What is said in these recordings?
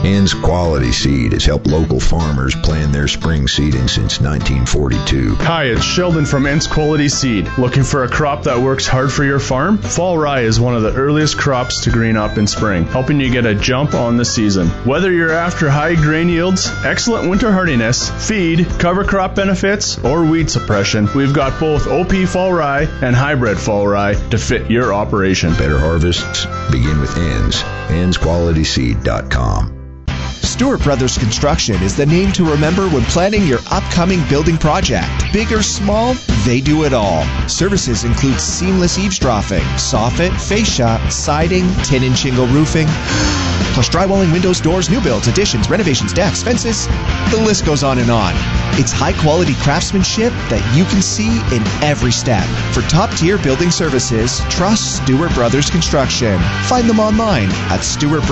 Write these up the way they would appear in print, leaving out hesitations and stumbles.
Ann's Quality Seed has helped local farmers plan their spring seeding since 1942. Hi, it's Sheldon from Ann's Quality Seed. Looking for a crop that works hard for your farm? Fall rye is one of the earliest crops to green up in spring, helping you get a jump on the season. Whether you're after high grain yields, excellent winter hardiness, feed, cover crop benefits, or weed suppression, we've got both OP fall rye and hybrid fall rye to fit your operation. Better harvests begin with Ann's. Ann'sQualitySeed.com. Stewart Brothers Construction is the name to remember when planning your upcoming building project. Big or small, they do it all. Services include seamless eavesdropping, soffit, fascia, siding, tin and shingle roofing, plus drywalling, windows, doors, new builds, additions, renovations, decks, fences. The list goes on and on. It's high-quality craftsmanship that you can see in every step. For top-tier building services, trust Stewart Brothers Construction. Find them online at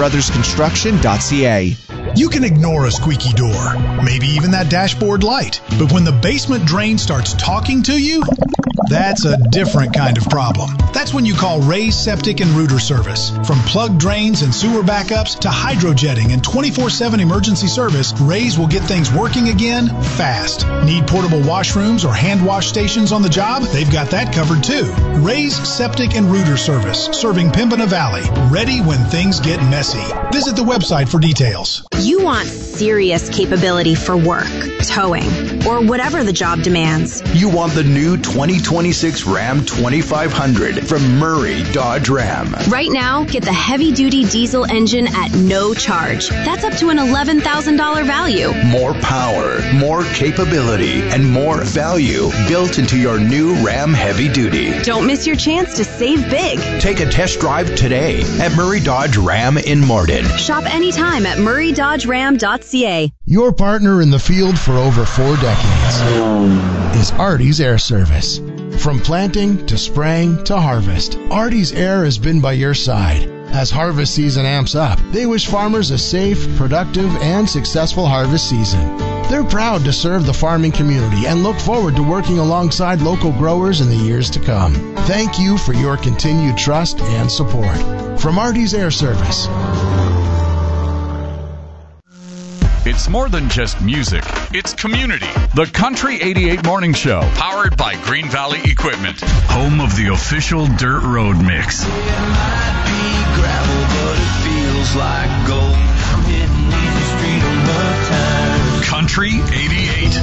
stewartbrothersconstruction.ca. You can ignore a squeaky door, maybe even that dashboard light, but when the basement drain starts talking to you, that's a different kind of problem. That's when you call Ray's Septic and Rooter Service. From plugged drains and sewer backups to hydrojetting and 24/7 emergency service, Ray's will get things working again fast. Need portable washrooms or hand wash stations on the job? They've got that covered too. Ray's Septic and Rooter Service, serving Pembina Valley, ready when things get messy. Visit the website for details. You want serious capability for work, towing, or whatever the job demands. You want the new 2026 Ram 2500 from Murray Dodge Ram. Right now, get the heavy-duty diesel engine at no charge. That's up to an $11,000 value. More power, more capability, and more value built into your new Ram Heavy Duty. Don't miss your chance to save big. Take a test drive today at Murray Dodge Ram in Morden. Shop anytime at murraydodgeram.ca. Your partner in the field for over 4 decades is Artie's Air Service. From planting to spraying to harvest, Artie's Air has been by your side. As harvest season amps up, they wish farmers a safe, productive, and successful harvest season. They're proud to serve the farming community and look forward to working alongside local growers in the years to come. Thank you for your continued trust and support. From Artie's Air Service. It's more than just music. It's community. The Country 88 Morning Show, powered by Green Valley Equipment, home of the official Dirt Road Mix. It might be gravel, but it feels like gold. I'm hitting Easy Street on my time. Country 88.